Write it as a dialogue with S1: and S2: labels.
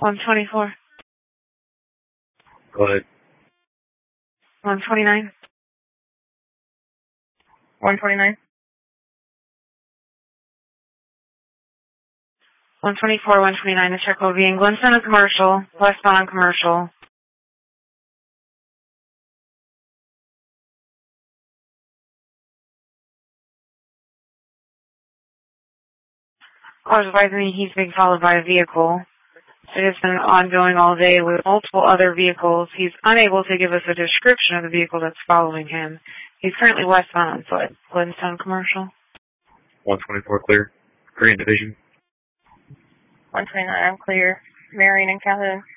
S1: 124.
S2: Go ahead.
S1: 129.
S3: 129.
S1: 124, 129, the check will be in Glenson and Commercial, westbound on Commercial. Callers advising me he's being followed by a vehicle. It has been ongoing all day with multiple other vehicles. He's unable to give us a description of the vehicle that's following him. He's currently westbound on foot. Glenstone Commercial.
S2: 124 clear. Green Division.
S3: 129, I'm clear. Marion and Calhoun.